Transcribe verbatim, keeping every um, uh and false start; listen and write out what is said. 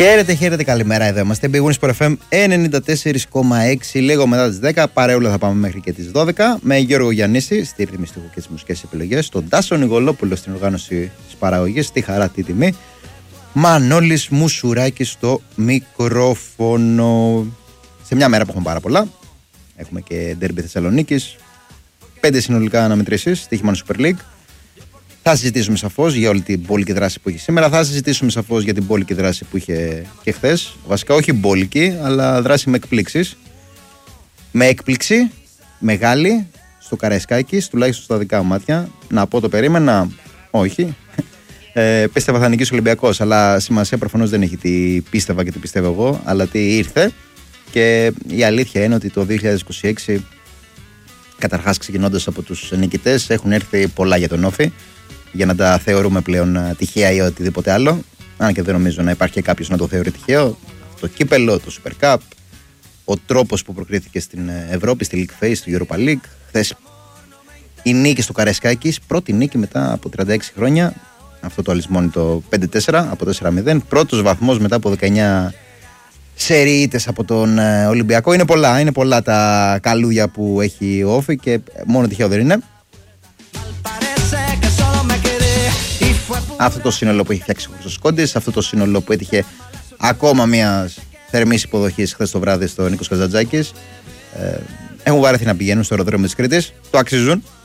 Χαίρετε, χαίρετε, καλημέρα. Εδώ είμαστε. Big Win Sport εφ εμ ενενήντα τέσσερα κόμμα έξι. Λίγο μετά τις δέκα. Παρεούλα θα πάμε μέχρι και τις δώδεκα. Με Γιώργο Γιαννίση στη ρύθμιση του και τις μουσικές επιλογές. Τον Τάσο Νικολόπουλο στην οργάνωση της παραγωγής. Τη χαρά, τη τιμή. Μανώλης Μουσουράκης στο μικρόφωνο. Σε μια μέρα που έχουμε πάρα πολλά. Έχουμε και ντέρμπι Θεσσαλονίκης. Πέντε συνολικά αναμετρήσεις. Στοίχημα Super League. Θα συζητήσουμε σαφώς για όλη την μπόλικη δράση που είχε σήμερα. Θα συζητήσουμε σαφώς για την μπόλικη δράση που είχε και χθες. Βασικά όχι μπόλικη, αλλά δράση με εκπλήξεις. Με έκπληξη μεγάλη στο Καραϊσκάκης, τουλάχιστον στα δικά μου μάτια. Να πω το περίμενα, όχι. Ε, πίστευα θα νικήσει ο Ολυμπιακός, αλλά σημασία προφανώς δεν έχει τι πίστευα και τι πιστεύω εγώ, αλλά τι ήρθε. Και η αλήθεια είναι ότι το δύο χιλιάδες είκοσι έξι, καταρχάς ξεκινώντας από τους νικητές, έχουν έρθει πολλά για τον Όφη. Για να τα θεωρούμε πλέον τυχαία ή οτιδήποτε άλλο. Αν και δεν νομίζω να υπάρχει κάποιος να το θεωρεί τυχαίο. Το κύπελο, το Super Cup, ο τρόπος που προκρίθηκε στην Ευρώπη, στη League Phase, στο Europa League. Χθες η νίκη στο Καραϊσκάκης, πρώτη νίκη μετά από τριάντα έξι χρόνια. Αυτό το αλυσμόνητο πέντε τέσσερα από τέσσερα μηδέν. Πρώτος βαθμός μετά από δεκαεννιά σεριίτες από τον Ολυμπιακό. Είναι πολλά, είναι πολλά τα καλούδια που έχει ο Όφη και μόνο τυχαίο δεν είναι. Αυτό το σύνολο που έχει φτιάξει ο Χρήστος Κόντης, αυτό το σύνολο που έτυχε ακόμα μια θερμή υποδοχή χθες το βράδυ στο Νίκος Καζαντζάκης. Ε, έχουν βαρεθεί να πηγαίνουν στο αεροδρόμιο της Κρήτης. Το αξίζουν.